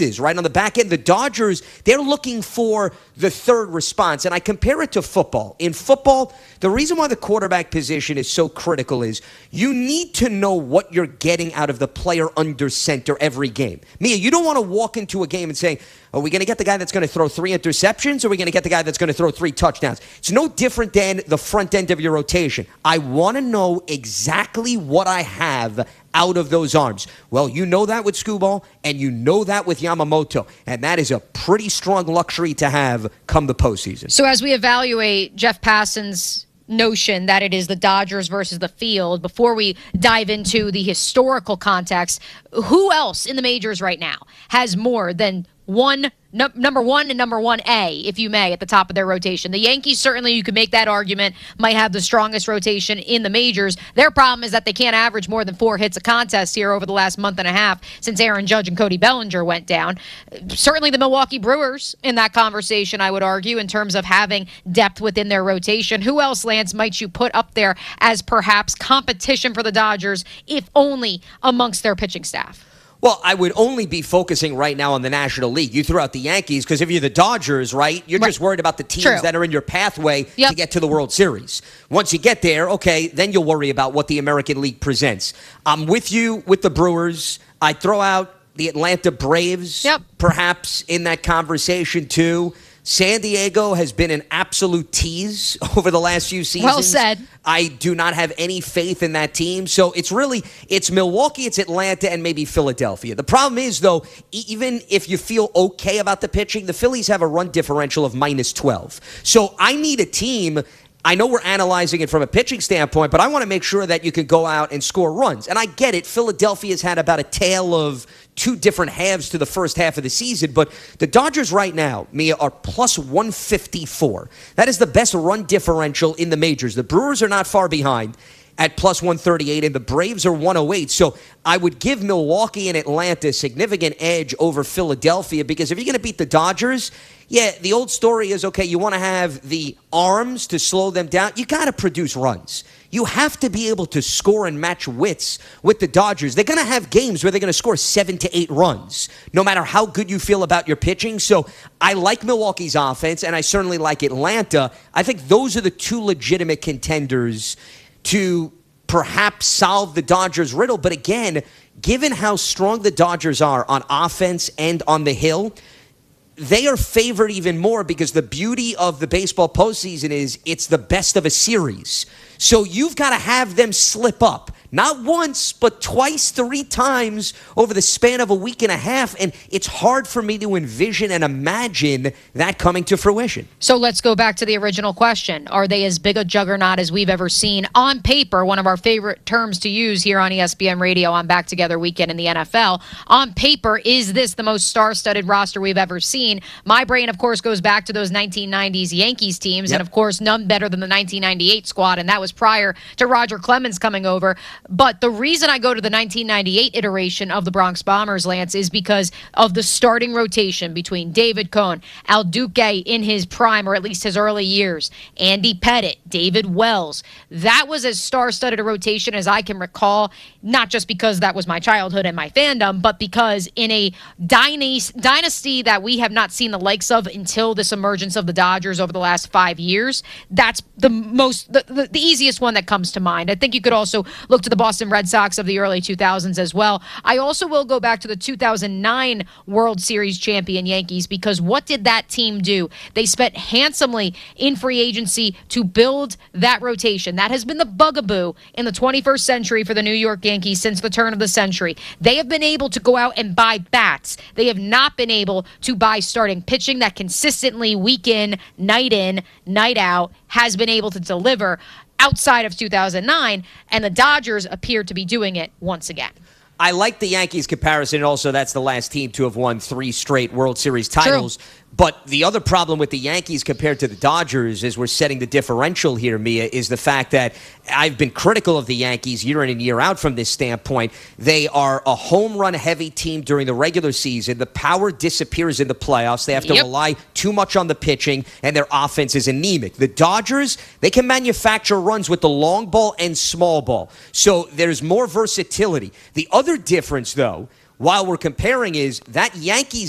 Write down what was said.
pieces, right? On the back end, the Dodgers, they're looking for the third response. And I compare it to football. In football, the reason why the quarterback position is so critical is you need to know what you're getting out of the player under center every game. Mia, you don't want to walk into a game and say, are we going to get the guy that's going to throw 3 interceptions, or are we going to get the guy that's going to throw 3 touchdowns? It's no different than the front end of your rotation. I want to know exactly what I have out of those arms. Well, you know that with Skubal, and you know that with Yamamoto, and that is a pretty strong luxury to have come the postseason. So as we evaluate Jeff Passan's notion that it is the Dodgers versus the field, before we dive into the historical context, who else in the majors right now has more than number one and number 1A, if you may, at the top of their rotation? The Yankees, certainly you could make that argument, might have the strongest rotation in the majors. Their problem is that they can't average more than 4 hits a contest here over the last month and a half since Aaron Judge and Cody Bellinger went down. Certainly the Milwaukee Brewers in that conversation, I would argue, in terms of having depth within their rotation. Who else, Lance, might you put up there as perhaps competition for the Dodgers, if only amongst their pitching staff? Well, I would only be focusing right now on the National League. You threw out the Yankees because if you're the Dodgers, right, you're just worried about the teams that are in your pathway to get to the World Series. Once you get there, okay, then you'll worry about what the American League presents. I'm with you with the Brewers. I'd throw out the Atlanta Braves perhaps in that conversation too. San Diego has been an absolute tease over the last few seasons. Well said. I do not have any faith in that team. So it's Milwaukee, it's Atlanta, and maybe Philadelphia. The problem is, though, even if you feel okay about the pitching, the Phillies have a run differential of -12. So I need a team. I know we're analyzing it from a pitching standpoint, but I want to make sure that you can go out and score runs. And I get it. Philadelphia's had about a tale of 2 different halves to the first half of the season, but the Dodgers right now, Mia, are plus 154. That is the best run differential in the majors. The Brewers are not far behind at plus 138, and the Braves are 108. So I would give Milwaukee and Atlanta a significant edge over Philadelphia, because if you're going to beat the Dodgers, the old story is, okay, you want to have the arms to slow them down. You got to produce runs. You have to be able to score and match wits with the Dodgers. They're going to have games where they're going to score 7 to 8 runs, no matter how good you feel about your pitching. So I like Milwaukee's offense, and I certainly like Atlanta. I think those are the 2 legitimate contenders to perhaps solve the Dodgers' riddle. But again, given how strong the Dodgers are on offense and on the hill, they are favored even more, because the beauty of the baseball postseason is it's the best of a series. So you've got to have them slip up. Not once, but twice, 3 times over the span of a week and a half. And it's hard for me to envision and imagine that coming to fruition. So let's go back to the original question. Are they as big a juggernaut as we've ever seen? On paper, one of our favorite terms to use here on ESPN Radio on Back Together Weekend in the NFL. On paper, is this the most star-studded roster we've ever seen? My brain, of course, goes back to those 1990s Yankees teams. And, of course, none better than the 1998 squad. And that was prior to Roger Clemens coming over. But the reason I go to the 1998 iteration of the Bronx Bombers, Lance, is because of the starting rotation between David Cone, Al Duque in his prime, or at least his early years, Andy Pettitte, David Wells. That was as star-studded a rotation as I can recall, not just because that was my childhood and my fandom, but because in a dynasty that we have not seen the likes of until this emergence of the Dodgers over the last 5 years, that's the easiest one that comes to mind. I think you could also look to the Boston Red Sox of the early 2000s as well. I also will go back to the 2009 World Series champion Yankees, because what did that team do? They spent handsomely in free agency to build that rotation. That has been the bugaboo in the 21st century for the New York Yankees since the turn of the century. They have been able to go out and buy bats. They have not been able to buy starting pitching that consistently, week in, night out, has been able to deliver outside of 2009, and the Dodgers appear to be doing it once again. I like the Yankees comparison, and also that's the last team to have won 3 straight World Series titles. True. But the other problem with the Yankees compared to the Dodgers, as we're setting the differential here, Mia, is the fact that I've been critical of the Yankees year in and year out from this standpoint. They are a home run heavy team during the regular season. The power disappears in the playoffs. They have to rely too much on the pitching, and their offense is anemic. The Dodgers, they can manufacture runs with the long ball and small ball. So there's more versatility. The other difference, though, while we're comparing, is that Yankees